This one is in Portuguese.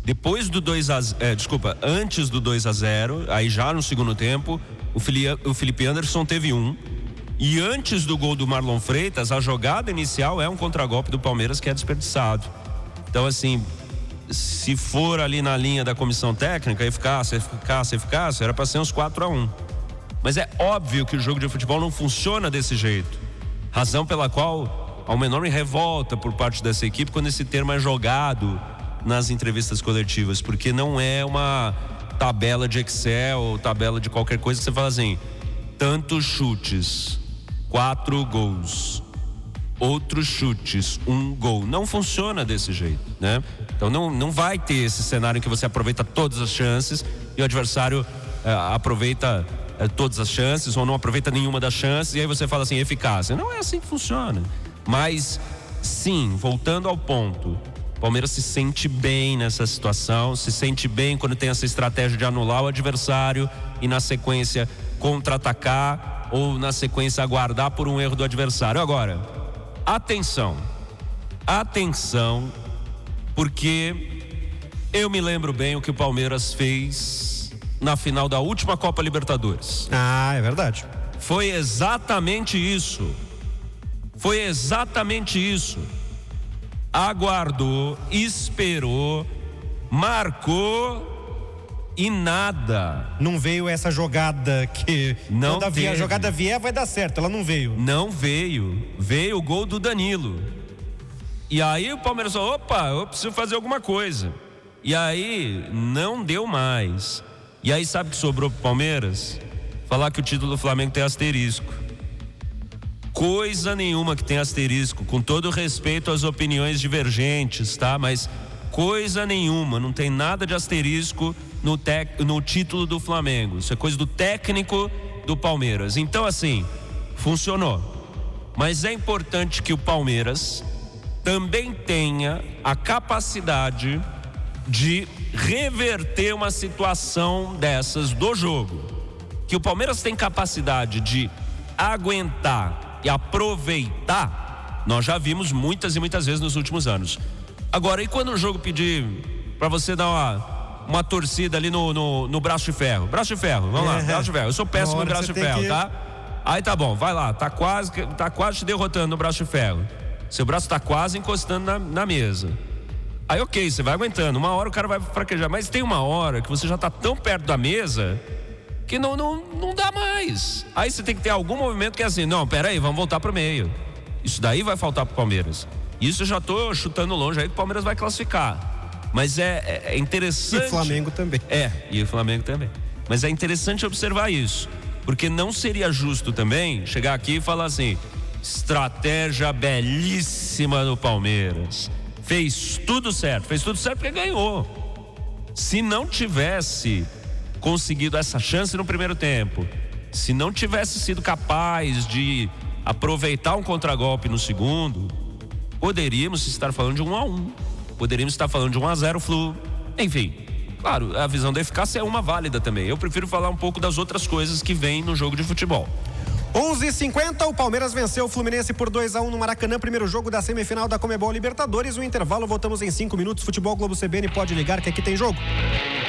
Depois do 2-0, antes do 2-0, aí já no segundo tempo, o Felipe Anderson teve um. E antes do gol do Marlon Freitas, a jogada inicial é um contragolpe do Palmeiras que é desperdiçado. Então, assim, se for ali na linha da comissão técnica, eficácia, era para ser uns 4-1. Mas é óbvio que o jogo de futebol não funciona desse jeito. Razão pela qual há uma enorme revolta por parte dessa equipe quando esse termo é jogado nas entrevistas coletivas, porque não é uma tabela de Excel ou tabela de qualquer coisa que você fala assim: tantos chutes, 4 gols, outros chutes, 1 gol. Não funciona desse jeito, né? Então não vai ter esse cenário em que você aproveita todas as chances e o adversário aproveita todas as chances ou não aproveita nenhuma das chances, e aí você fala assim, eficácia. Não é assim que funciona. Mas sim, voltando ao ponto, o Palmeiras se sente bem nessa situação, se sente bem quando tem essa estratégia de anular o adversário e na sequência contra-atacar ou na sequência aguardar por um erro do adversário. Agora, atenção, porque eu me lembro bem o que o Palmeiras fez na final da última Copa Libertadores. É verdade. Foi exatamente isso. Aguardou, esperou, marcou e nada. Não veio essa jogada que não quando a jogada vier vai dar certo, ela não veio. Não veio. Veio o gol do Danilo. E aí o Palmeiras falou, opa, eu preciso fazer alguma coisa. E aí não deu mais. E aí sabe o que sobrou pro Palmeiras? Falar que o título do Flamengo tem asterisco. Coisa nenhuma que tem asterisco, com todo respeito às opiniões divergentes, tá? Mas coisa nenhuma, não tem nada de asterisco no título do Flamengo. Isso é coisa do técnico do Palmeiras. Então, assim, funcionou. Mas é importante que o Palmeiras também tenha a capacidade de reverter uma situação dessas do jogo. Que o Palmeiras tem capacidade de aguentar e aproveitar, nós já vimos muitas e muitas vezes nos últimos anos. Agora, e quando o jogo pedir para você dar uma torcida ali no braço de ferro? Braço de ferro, vamos lá, braço de ferro. Eu sou péssimo no braço de ferro, tá? Aí tá bom, vai lá, tá quase te derrotando no braço de ferro. Seu braço tá quase encostando na mesa. Aí ok, você vai aguentando, uma hora o cara vai fraquejar, mas tem uma hora que você já tá tão perto da mesa que não dá mais. Aí você tem que ter algum movimento que é assim, não, peraí, vamos voltar pro meio. Isso daí vai faltar pro Palmeiras. Isso eu já tô chutando longe aí que o Palmeiras vai classificar. Mas é interessante. E o Flamengo também. E o Flamengo também. Mas é interessante observar isso, porque não seria justo também chegar aqui e falar assim, estratégia belíssima do Palmeiras. Fez tudo certo porque ganhou. Se não tivesse conseguido essa chance no primeiro tempo, se não tivesse sido capaz de aproveitar um contragolpe no segundo, poderíamos estar falando de 1-1, poderíamos estar falando de 1-0 Flu, enfim. Claro, a visão da eficácia é uma válida também. Eu prefiro falar um pouco das outras coisas que vêm no jogo de futebol. 11h50, o Palmeiras venceu o Fluminense por 2-1 no Maracanã, primeiro jogo da semifinal da Conmebol Libertadores. O intervalo, voltamos em 5 minutos. Futebol Globo CBN, pode ligar que aqui tem jogo.